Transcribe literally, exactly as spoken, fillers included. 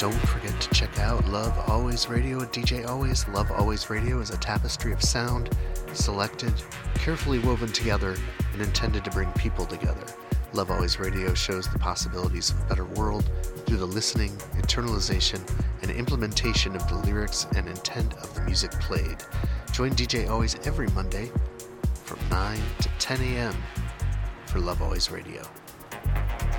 don't forget to check out Love Always Radio at D J Always. Love Always Radio is a tapestry of sound, selected, carefully woven together, and intended to bring people together. Love Always Radio shows the possibilities of a better world through the listening, internalization, and implementation of the lyrics and intent of the music played. Join D J Always every Monday from nine to ten a.m. for Love Always Radio.